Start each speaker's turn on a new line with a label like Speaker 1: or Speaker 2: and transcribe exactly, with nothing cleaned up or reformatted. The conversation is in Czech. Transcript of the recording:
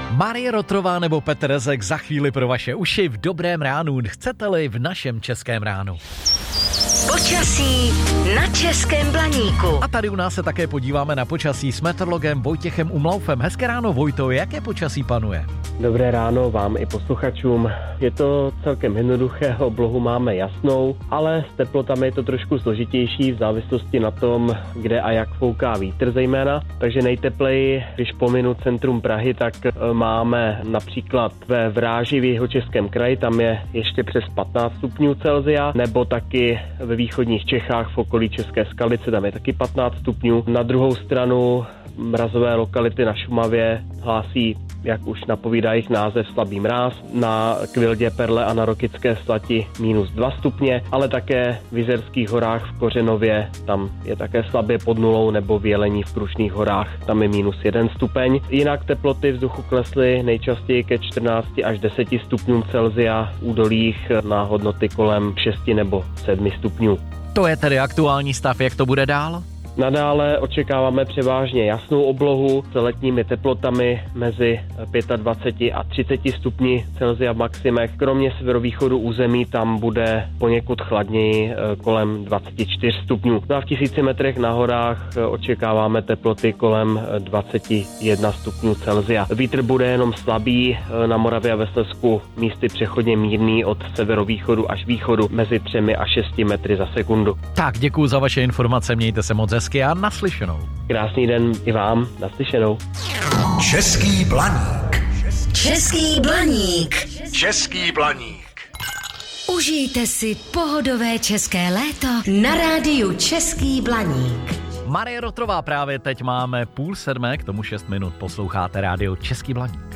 Speaker 1: Marie Rotrová nebo Petr Rezek za chvíli pro vaše uši v Dobrém ránu, chcete-li v našem Českém ránu.
Speaker 2: Počasí na Českém Blaníku.
Speaker 1: A tady u nás se také podíváme na počasí s meteorologem Vojtěchem Umlaufem. Hezké ráno, Vojto, jaké počasí panuje?
Speaker 3: Dobré ráno vám i posluchačům. Je to celkem jednoduché, oblohu máme jasnou, ale s teplotami je to trošku složitější v závislosti na tom, kde a jak fouká vítr zejména. Takže nejtepleji, když pominu centrum Prahy, tak máme například ve Vráži v Jihočeském kraji, tam je ještě přes patnáct stupňů Celsia, nebo taky ve východních Čechách v okolí České Skalice, tam je taky patnáct stupňů. Na druhou stranu mrazové lokality na Šumavě hlásí, jak už napovídá jejich název, slabý mráz, na Kvildě, Perle a na Rokycké Slati minus dva stupně, ale také v Jizerských horách v Kořenově, tam je také slabě pod nulou, nebo v Jelení v Krušných horách, tam je minus jeden stupeň. Jinak teploty vzduchu klesly nejčastěji ke čtrnácti až deseti stupňům Celsia, v údolích na hodnoty kolem šesti nebo sedmi stupňů.
Speaker 1: To je tedy aktuální stav, jak to bude dál?
Speaker 3: Nadále očekáváme převážně jasnou oblohu s letními teplotami mezi dvaceti pěti a třiceti stupni Celsia v maximech. Kromě severovýchodu území tam bude poněkud chladněji kolem dvaceti čtyř stupňů. No a v tisíci metrech na horách očekáváme teploty kolem dvaceti jednoho stupňů Celsia. Vítr bude jenom slabý, na Moravě a ve Slezsku místy přechodně mírný od severovýchodu až východu mezi třemi a šesti metry za sekundu.
Speaker 1: Tak děkuji za vaše informace, mějte se moc hezky a naslyšenou.
Speaker 3: Krásný den i vám, naslyšenou.
Speaker 4: Český Blaník.
Speaker 2: Český Blaník.
Speaker 4: Český Blaník.
Speaker 2: Užijte si pohodové české léto na rádiu Český Blaník.
Speaker 1: Marie Rotrová právě teď máme půl sedmé, k tomu šest minut posloucháte rádio Český Blaník.